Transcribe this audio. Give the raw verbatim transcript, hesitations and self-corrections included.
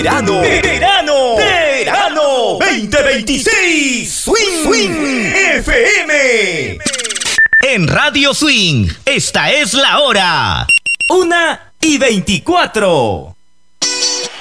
Verano, verano, verano veinte veintiséis. Swing, Swing F M. En Radio Swing, esta es la hora. Una y veinticuatro.